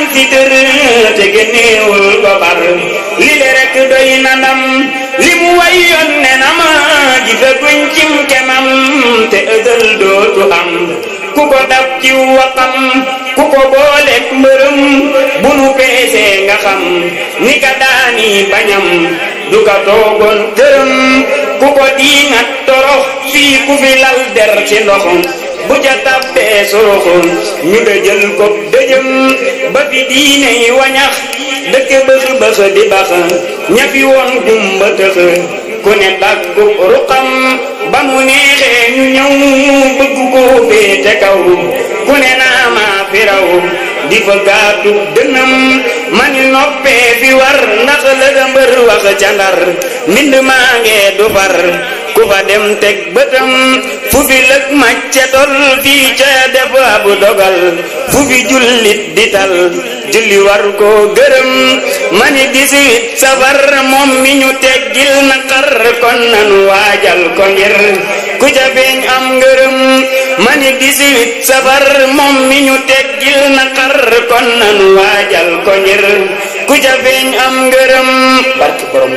tiitër te génneewul ko bar li le rek doy na ndam li mu wayoon ne na ma gisaguñ cim kemam te ëdël dootu am ku ko dab ci waxam ku ko booleek mbërëm bu nu peesee nga xam ni ka daani bañam du ka toogoon këram ku ko diingat torox fii ku fi lal der ci ndoxum bu ca tabbee soroxoon ñu dëjël ko dëjëm ba fi diine yi wañax dëkk bëx bëx di bax ña fi woon gumba tëx ku ne daggu ruqam ba mu neexee ñu ñëw bëgg ko féete kaw ku ne naa maa fi raw di fa gaatu dënam mani noppee fi war ndax la da mbër wax ca Ndar mbind maa ngee du far ku fa dem teg bëtam fu fi lëg macce tol fii ca def ab dogal fu fi jullit di tal julli war ko gërëm mani 18 safar moom mi ñu teggil naqar kon nanu waajal ko ngir ku ca feeñ am ngërëm mani 18 safar moom mi ñu teggil naqar kon nanu waajal ko ngir ku ca feeñ am ngërëm barke borom